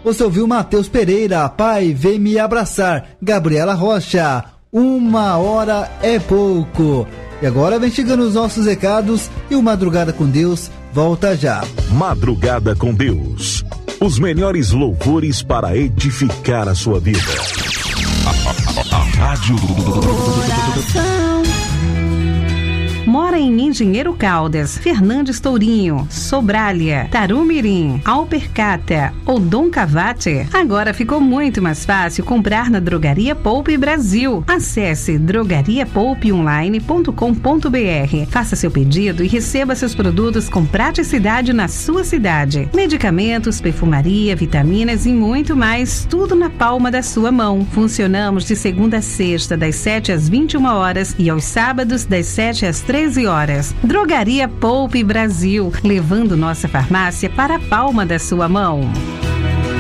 Você ouviu Matheus Pereira, Pai, Vem Me Abraçar. Gabriela Rocha, 1h é pouco. E agora vem chegando os nossos recados e o Madrugada com Deus volta já. Madrugada com Deus. Os melhores louvores para edificar a sua vida. A Rádio Coração. Mora em Engenheiro Caldas, Fernandes Tourinho, Sobralha, Tarumirim, Alpercata ou Dom Cavate? Agora ficou muito mais fácil comprar na Drogaria Poupe Brasil. Acesse drogariapoupeonline.com.br. Faça seu pedido e receba seus produtos com praticidade na sua cidade. Medicamentos, perfumaria, vitaminas e muito mais, tudo na palma da sua mão. Funcionamos de segunda a sexta, das 7 às 21 horas e aos sábados, das 7 às 13 horas. Drogaria Poupe Brasil, levando nossa farmácia para a palma da sua mão.